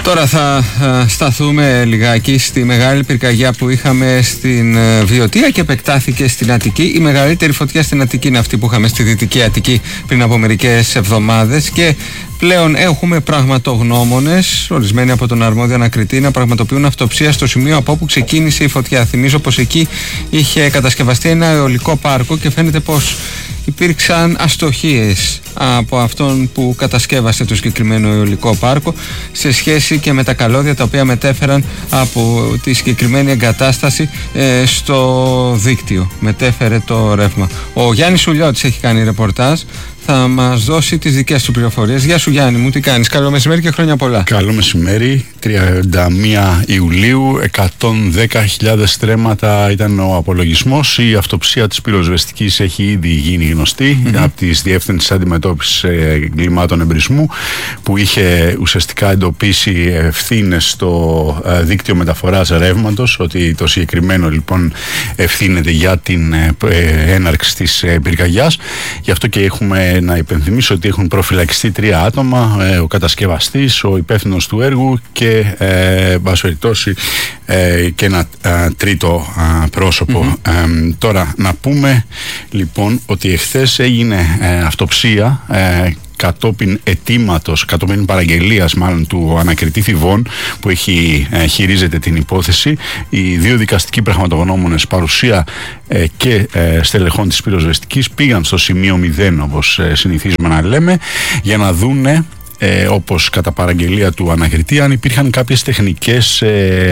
Τώρα θα σταθούμε λιγάκι στη μεγάλη πυρκαγιά που είχαμε στην Βιωτία και επεκτάθηκε στην Αττική. Η μεγαλύτερη φωτιά στην Αττική είναι αυτή που είχαμε στη Δυτική Αττική πριν από μερικές εβδομάδες και πλέον έχουμε πραγματογνώμονες, ορισμένοι από τον αρμόδιο ανακριτή, να πραγματοποιούν αυτοψία στο σημείο από όπου ξεκίνησε η φωτιά. Θυμίζω πως εκεί είχε κατασκευαστεί ένα αιωλικό πάρκο και φαίνεται πως υπήρξαν αστοχίες από αυτόν που κατασκεύασε το συγκεκριμένο αιωλικό πάρκο σε σχέση και με τα καλώδια τα οποία μετέφεραν από τη συγκεκριμένη εγκατάσταση στο δίκτυο. Μετέφερε το ρεύμα. Ο Γιάννης Σουλιώτης έχει κάνει ρεπορτάζ. Θα μας δώσει τις δικές του πληροφορίες. Γεια σου Γιάννη μου, τι κάνεις? Καλό μεσημέρι και χρόνια πολλά. Καλό μεσημέρι, 31 Ιουλίου, 110.000 στρέμματα ήταν ο απολογισμός. Η αυτοψία της πυροσβεστικής έχει ήδη γίνει γνωστή από τις Διεύθυνσης Αντιμετώπισης Εγκλημάτων Εμπρισμού, που είχε ουσιαστικά εντοπίσει ευθύνες στο δίκτυο μεταφοράς ρεύματος, ότι το συγκεκριμένο λοιπόν ευθύνεται για την έναρξη της πυρκαγιάς. Γι' αυτό και έχουμε να υπενθυμίσω ότι έχουν προφυλακιστεί 3 άτομα, ο κατασκευαστής, ο υπεύθυνος του έργου και και ένα τρίτο πρόσωπο. Τώρα να πούμε λοιπόν ότι εχθές έγινε αυτοψία κατόπιν αιτήματος, κατόπιν παραγγελίας μάλλον του ανακριτή Θηβών που χειρίζεται την υπόθεση. Οι 2 δικαστικοί πραγματογνώμονες, παρουσία και στελεχών της πυροσβεστικής, πήγαν στο σημείο 0, όπως συνηθίζουμε να λέμε, για να δούνε όπως κατά παραγγελία του ανακριτή αν υπήρχαν κάποιες τεχνικές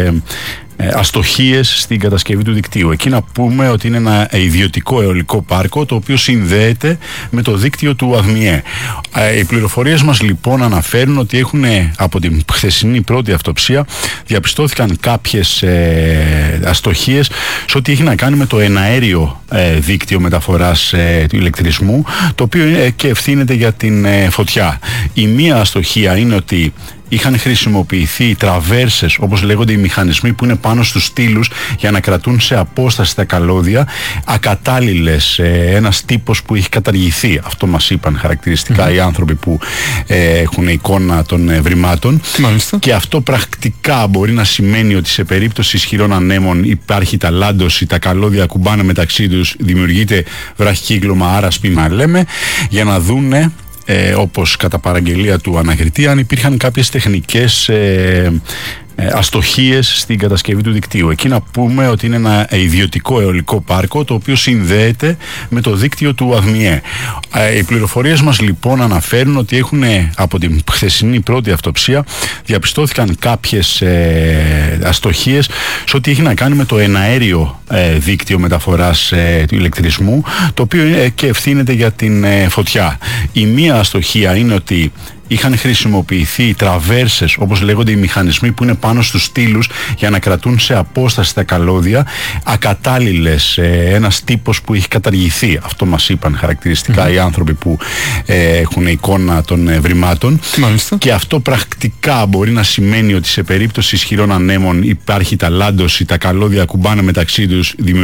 αστοχίες στην κατασκευή του δικτύου. Εκεί να πούμε ότι είναι ένα ιδιωτικό αιωλικό πάρκο το οποίο συνδέεται με το δίκτυο του ΑΔΜΙΕ. Οι πληροφορίες μας λοιπόν αναφέρουν ότι από την χθεσινή πρώτη αυτοψία διαπιστώθηκαν κάποιες αστοχίες σε ό,τι έχει να κάνει με το εναέριο δίκτυο μεταφοράς του ηλεκτρισμού, το οποίο και ευθύνεται για την φωτιά. Η μία αστοχία είναι ότι είχαν χρησιμοποιηθεί τραβέρσες, όπως λέγονται οι μηχανισμοί που είναι πάνω στους στήλους για να κρατούν σε απόσταση τα καλώδια, ακατάλληλες, ένας τύπος που έχει καταργηθεί. Αυτό μας είπαν χαρακτηριστικά οι άνθρωποι που έχουν εικόνα των βρυμάτων. Μάλιστα. Και αυτό πρακτικά μπορεί να σημαίνει ότι σε περίπτωση ισχυρών ανέμων υπάρχει ταλάντωση, τα καλώδια ακουμπάνε μεταξύ τους, δημιουργείται βραχικύκλωμα, άρα να λέμε, για να δούνε όπως κατά παραγγελία του ανακριτή αν υπήρχαν κάποιες τεχνικές αστοχίες στην κατασκευή του δικτύου. Εκεί να πούμε ότι είναι ένα ιδιωτικό αιωλικό πάρκο το οποίο συνδέεται με το δίκτυο του ΑΔΜΙΕ. Οι πληροφορίες μας λοιπόν αναφέρουν ότι από την χθεσινή πρώτη αυτοψία διαπιστώθηκαν κάποιες αστοχίες σε ό,τι έχει να κάνει με το εναέριο δίκτυο μεταφοράς του ηλεκτρισμού, το οποίο και ευθύνεται για την φωτιά. Η μία αστοχία είναι ότι είχαν χρησιμοποιηθεί τραβέρσες, όπως λέγονται οι μηχανισμοί που είναι πάνω στους στήλους για να κρατούν σε απόσταση τα καλώδια, ακατάλληλες, ένας τύπος που έχει καταργηθεί. Αυτό μας είπαν χαρακτηριστικά οι άνθρωποι που έχουν εικόνα των βρυμάτων. Μάλιστα. Και αυτό πρακτικά μπορεί να σημαίνει ότι σε περίπτωση ισχυρών ανέμων υπάρχει ταλάντωση, τα καλώδια ακουμπάνε μεταξύ τους,